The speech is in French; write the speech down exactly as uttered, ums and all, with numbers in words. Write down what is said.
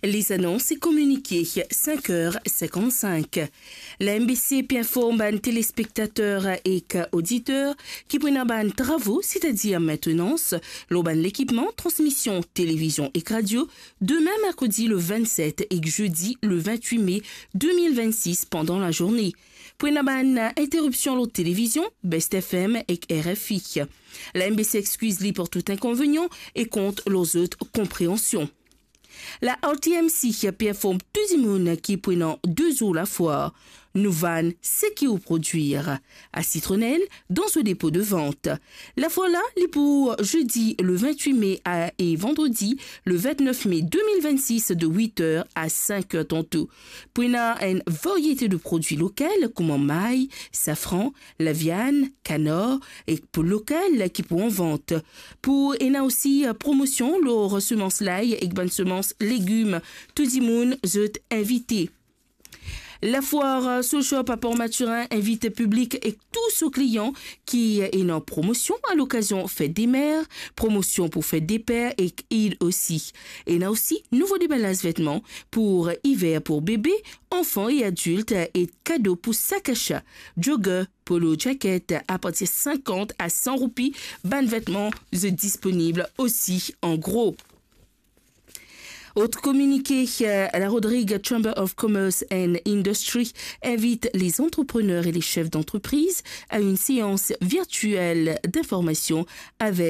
Les annonces et communiqués, cinq heures cinquante-cinq. La M B C informe les téléspectateurs et auditeurs qui prennent ban travaux, c'est-à-dire maintenance, l'auban l'équipement, transmission, télévision et radio, demain mercredi le vingt-sept et jeudi le vingt-huit mai deux mille vingt-six pendant la journée. Prennent ban interruption de télévision, Best F M et R F I. La M B C excuse les pour tout inconvénient et compte les autres compréhensions. La R T M C informe tous les monde qui prennent deux jours la fois. Nous vendons ce qui au produire à Citronnelle dans ce dépôt de vente. La fois là, les pour jeudi le vingt-huit mai à, et vendredi le vingt-neuf mai deux mille vingt-six de huit heures à cinq heures tantôt. Prenant une variété de produits locaux comme maïs, safran, la viande, canard et pour local qui pour en vente. Pour et a aussi promotion leur semence l'ail et bonne semence légumes. Tout le monde est invité. La foire Soul Shop à Port-Maturin invite le public et tous aux clients qui est en promotion à l'occasion fête des mères, promotion pour fête des pères et il aussi. Et là aussi, nouveau déballage vêtements pour hiver pour bébés, enfants et adultes et cadeaux pour sac à chat, jogger, polo, jacket à partir de cinquante à cent roupies, ban vêtements disponibles aussi en gros. Autre communiqué, la Rodrigue Chamber of Commerce and Industry invite les entrepreneurs et les chefs d'entreprise à une séance virtuelle d'information avec